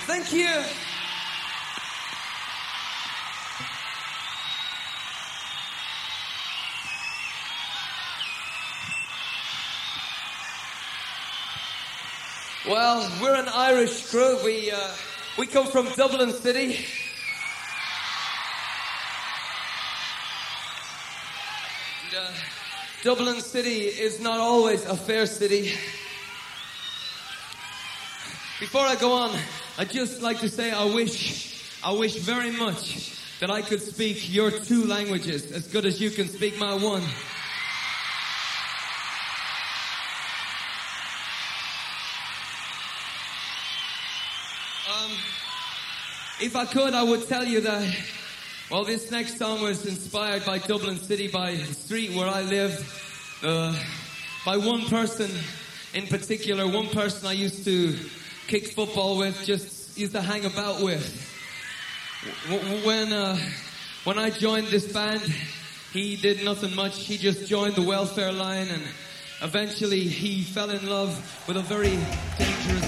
Thank you. Well, we're an Irish crew. We come from Dublin City. And, Dublin City is not always a fair city. Before I go on, I'd just like to say I wish very much that I could speak your two languages as good as you can speak my one. If I could, I would tell you that, well, this next song was inspired by Dublin City, by the street where I live, by one person in particular, one person I used to kick football with, just used to hang about with. When I joined this band, he did nothing much. He just joined the welfare line, and eventually he fell in love with a very dangerous